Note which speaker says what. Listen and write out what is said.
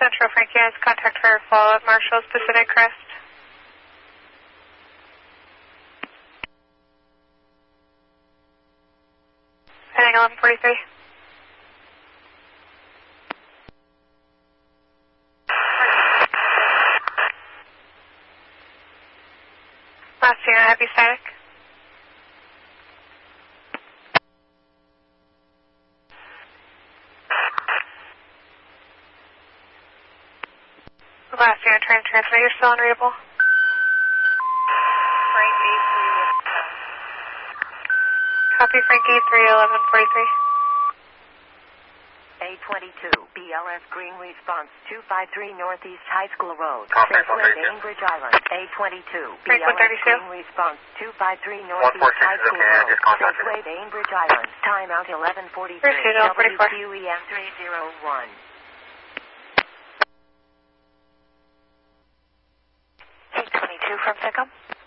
Speaker 1: Metro Frankie has contact for follow-up Marshall's Pacific Crest. Heading 1143. Last unit, heavy static. Last unit, trying to transmit. You're still unreadable.
Speaker 2: Frankie 3.
Speaker 1: Copy, Frankie 31143.
Speaker 3: A22, BLS Green Response 253 Northeast High School Road.
Speaker 4: Contact
Speaker 3: Safeway Bainbridge Island. A22,
Speaker 1: Frank
Speaker 3: BLS
Speaker 1: 132.
Speaker 3: Green Response 253 Northeast High School Road. Safeway Bainbridge Island. Timeout 1143.
Speaker 1: Proceed, 1144.
Speaker 3: WQEF 301.
Speaker 2: A22 from SICOM.